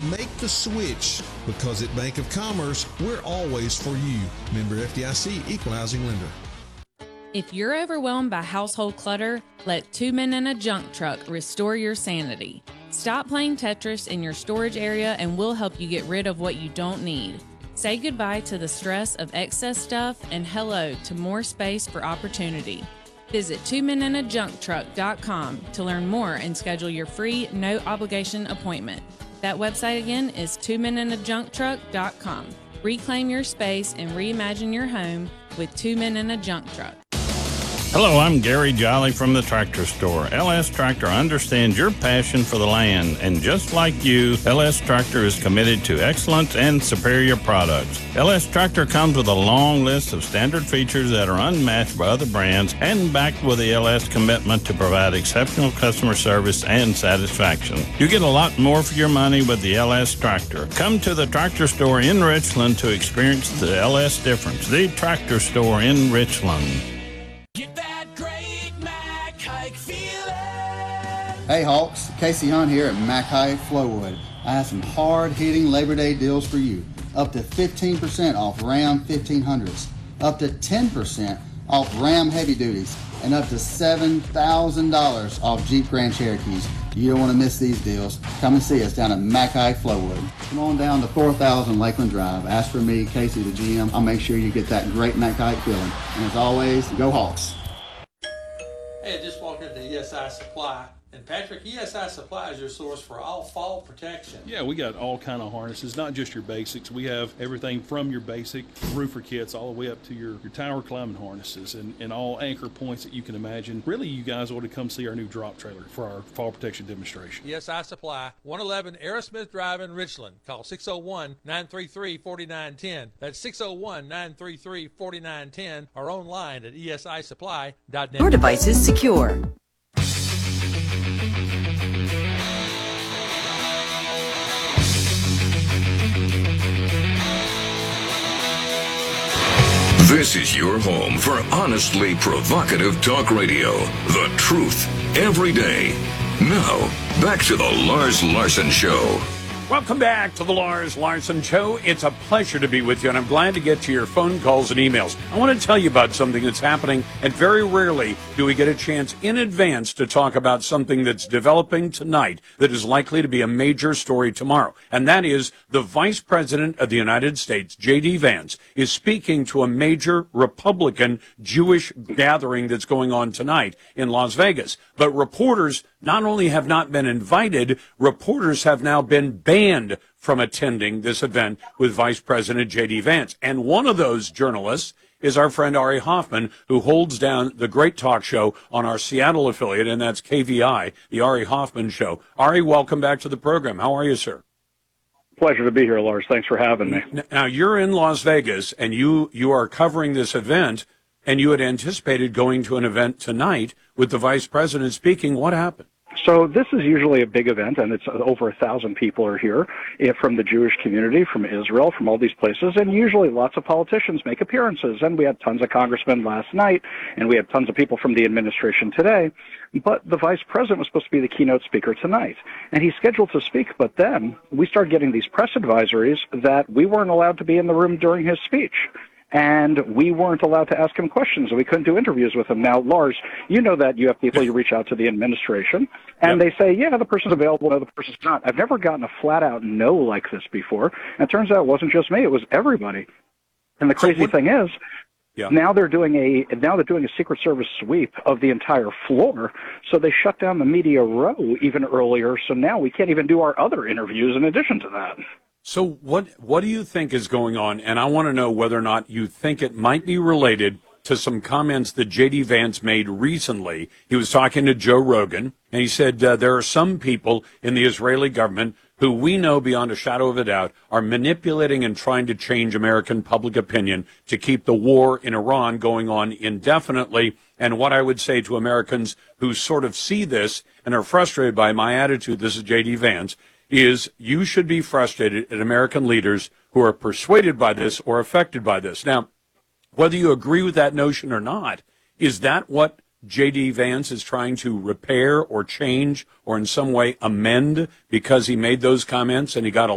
Make the switch, because at Bank of Commerce, we're always for you. Member FDIC, Equal Housing Lender. If you're overwhelmed by household clutter, let Two Men and a Junk Truck restore your sanity. Stop playing Tetris in your storage area and we'll help you get rid of what you don't need. Say goodbye to the stress of excess stuff and hello to more space for opportunity. Visit twomenandajuncktruck.com to learn more and schedule your free, no-obligation appointment. That website again is twomenandajuncktruck.com. Reclaim your space and reimagine your home with Two Men and a Junk Truck. Hello, I'm Gary Jolly from the Tractor Store. LS Tractor understands your passion for the land, and just like you, LS Tractor is committed to excellence and superior products. LS Tractor comes with a long list of standard features that are unmatched by other brands and backed with the LS commitment to provide exceptional customer service and satisfaction. You get a lot more for your money with the LS Tractor. Come to the Tractor Store in Richland to experience the LS difference. The Tractor Store in Richland. Get that great Mac Hike feeling. Hey Hawks, Casey Hunt here at Mac Hike Flowwood. I have some hard-hitting Labor Day deals for you. Up to 15% off Ram 1500s, up to 10% off Ram Heavy Duties, and up to $7,000 off Jeep Grand Cherokees. You don't want to miss these deals. Come and see us down at Mac Hike Flowwood. Come on down to 4000 Lakeland Drive. Ask for me, Casey, the GM. I'll make sure you get that great Mac Hike feeling. And as always, go Hawks. Hey, I just walked into ESI Supply. And Patrick, ESI Supply is your source for all fall protection. Yeah, we got all kind of harnesses, not just your basics. We have everything from your basic roofer kits all the way up to your tower climbing harnesses and all anchor points that you can imagine. Really, you guys ought to come see our new drop trailer for our fall protection demonstration. ESI Supply, 111 Aerosmith Drive in Richland. Call 601-933-4910. That's 601-933-4910 or online at esisupply.net. Your device is secure. This is your home for honestly provocative talk radio. The truth every day. Now, back to the Lars Larson Show. Welcome back to the Lars Larson Show. It's a pleasure to be with you, and I'm glad to get to your phone calls and emails. I want to tell you about something that's happening, and very rarely do we get a chance in advance to talk about something that's developing tonight that is likely to be a major story tomorrow, and that is the Vice President of the United States, J.D. Vance, is speaking to a major Republican Jewish gathering that's going on tonight in Las Vegas. But reporters not only have not been invited, reporters have now been banned from attending this event with Vice President J.D. Vance. And one of those journalists is our friend Ari Hoffman, who holds down the great talk show on our Seattle affiliate, and that's KVI, the Ari Hoffman Show. Ari, welcome back to the program. How are you, sir? Pleasure to be here, Lars. Thanks for having me. Now, you're in Las Vegas, and you are covering this event, and you had anticipated going to an event tonight with the Vice President speaking. What happened? So this is usually a big event, and it's over 1,000 people are here from the Jewish community, from Israel, from all these places, and usually lots of politicians make appearances. And we had tons of congressmen last night, and we had tons of people from the administration today. But the vice president was supposed to be the keynote speaker tonight, and he's scheduled to speak. But then we started getting these press advisories that we weren't allowed to be in the room during his speech. And we weren't allowed to ask him questions, and we couldn't do interviews with him. Now, Lars, you know that you have people, you reach out to the administration, and they say, yeah, the person's available, no, the person's not. I've never gotten a flat-out no like this before, and it turns out it wasn't just me, it was everybody. And the crazy thing is, now they're doing a Secret Service sweep of the entire floor, so they shut down the media row even earlier, so now we can't even do our other interviews in addition to that. So what do you think is going on? And I want to know whether or not you think it might be related to some comments that J.D. Vance made recently. He was talking to Joe Rogan, and he said there are some people in the Israeli government who we know beyond a shadow of a doubt are manipulating and trying to change American public opinion to keep the war in Iran going on indefinitely. And what I would say to Americans who sort of see this and are frustrated by my attitude, this is J.D. Vance, is you should be frustrated at American leaders who are persuaded by this or affected by this. Now, whether you agree with that notion or not, is that what J.D. Vance is trying to repair or change or in some way amend because he made those comments and he got a